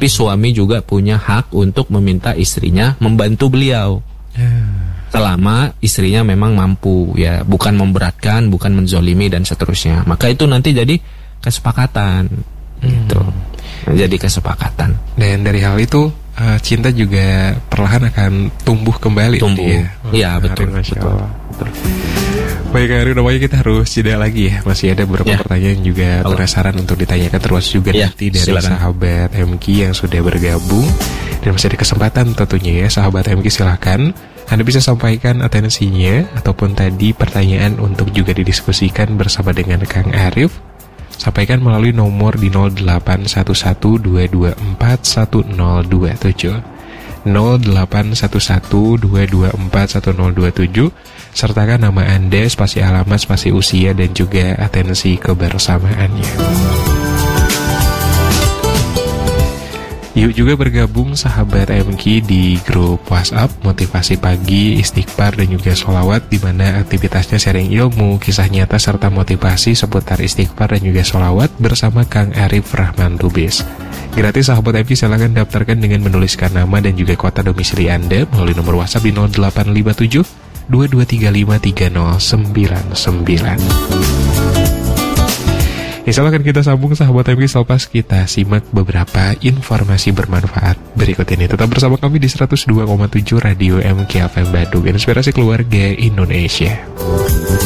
Tapi suami juga punya hak untuk meminta istrinya membantu beliau. Selama istrinya memang mampu, ya, bukan memberatkan, bukan menzolimi dan seterusnya. Maka itu nanti jadi kesepakatan, gitu. Jadi kesepakatan. Dan dari hal itu cinta juga perlahan akan tumbuh kembali. Iya, betul. betul. Baik, Ari, namanya kita harus jeda lagi ya. Masih ada beberapa pertanyaan juga penasaran untuk ditanyakan, terus juga nanti dari sahabat MQ yang sudah bergabung. Dan masih ada kesempatan tentunya ya, sahabat MQ silakan Anda bisa sampaikan atensinya ataupun tadi pertanyaan untuk juga didiskusikan bersama dengan Kang Arif. Sampaikan melalui nomor di 0811-224-1027 0811-224-1027. Sertakan nama Anda, spasi alamat, spasi usia, dan juga atensi kebersamaannya. Yuk juga bergabung sahabat MQ di grup WhatsApp Motivasi Pagi, Istighfar, dan juga Sholawat, di mana aktivitasnya sharing ilmu, kisah nyata, serta motivasi seputar istighfar dan juga sholawat bersama Kang Arif Rahman Lubis. Gratis sahabat MQ, silakan daftarkan dengan menuliskan nama dan juga kota domisili Anda melalui nomor WhatsApp di 0857 22353099. Insya Allah akan kita sambung sahabat MQ selepas kita simak beberapa informasi bermanfaat berikut ini. Tetap bersama kami di 102,7 Radio MQ FM Bandung, inspirasi keluarga Indonesia.